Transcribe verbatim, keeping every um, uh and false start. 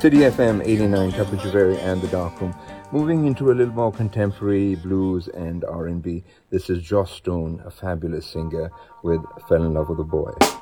City F M eighty-nine, Tapajaveri and the Darkroom. Moving into a little more contemporary blues and R and B. This is Joss Stone, a fabulous singer with Fell in Love with a Boy.